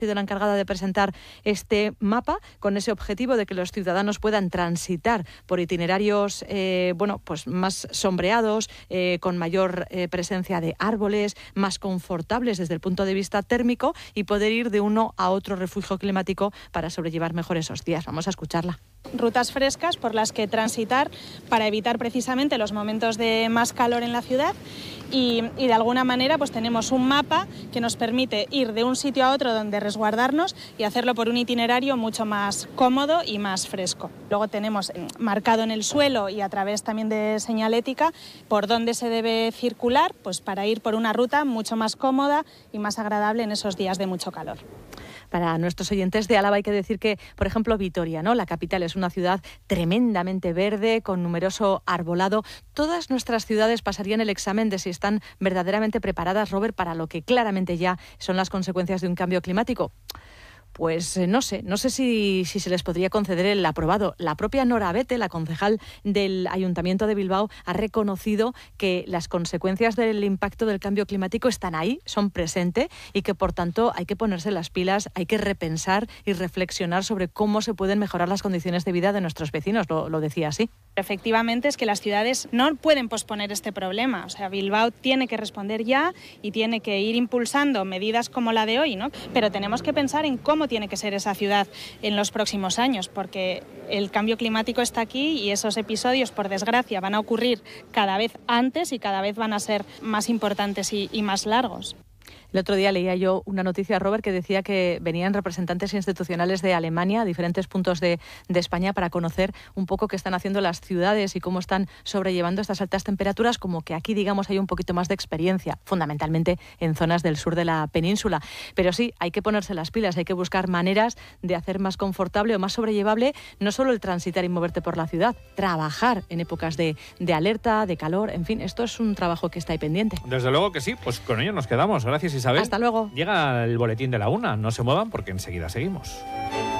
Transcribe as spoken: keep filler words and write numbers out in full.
sido la encargada de presentar este mapa con ese objetivo de que los ciudadanos puedan transitar por itinerarios eh, bueno, pues más sombreados, eh, con mayor eh, presencia de árboles, más confortables desde el punto de vista térmico y poder ir de uno a otro refugio climático para sobrellevar mejor esos días. Vamos a escucharla. Rutas frescas por las que transitar para evitar precisamente los momentos de más calor en la ciudad y, y de alguna manera pues tenemos un mapa que nos permite ir de un sitio a otro donde resguardarnos y hacerlo por un itinerario mucho más cómodo y más fresco. Luego tenemos marcado en el suelo y a través también de señalética por dónde se debe circular, pues para ir por una ruta mucho más cómoda y más agradable en esos días de mucho calor. Para nuestros oyentes de Álava hay que decir que, por ejemplo, Vitoria, ¿no? La capital es una ciudad tremendamente verde, con numeroso arbolado. Todas nuestras ciudades pasarían el examen de si están verdaderamente preparadas, Robert, para lo que claramente ya son las consecuencias de un cambio climático. Pues eh, no sé, no sé si, si se les podría conceder el aprobado. La propia Nora Abete, la concejal del Ayuntamiento de Bilbao, ha reconocido que las consecuencias del impacto del cambio climático están ahí, son presentes y que por tanto hay que ponerse las pilas, hay que repensar y reflexionar sobre cómo se pueden mejorar las condiciones de vida de nuestros vecinos, lo, lo decía así. Efectivamente es que las ciudades no pueden posponer este problema, o sea, Bilbao tiene que responder ya y tiene que ir impulsando medidas como la de hoy, ¿no? Pero tenemos que pensar en cómo tiene que ser esa ciudad en los próximos años, porque el cambio climático está aquí y esos episodios, por desgracia, van a ocurrir cada vez antes y cada vez van a ser más importantes y, y más largos. El otro día leía yo una noticia, Robert, que decía que venían representantes institucionales de Alemania a diferentes puntos de, de España para conocer un poco qué están haciendo las ciudades y cómo están sobrellevando estas altas temperaturas, como que aquí, digamos, hay un poquito más de experiencia, fundamentalmente en zonas del sur de la península. Pero sí, hay que ponerse las pilas, hay que buscar maneras de hacer más confortable o más sobrellevable no solo el transitar y moverte por la ciudad, trabajar en épocas de, de alerta, de calor, en fin, esto es un trabajo que está ahí pendiente. Desde luego que sí, pues con ello nos quedamos. Gracias, Isabel. Hasta luego. Llega el boletín de la una, no se muevan porque enseguida seguimos.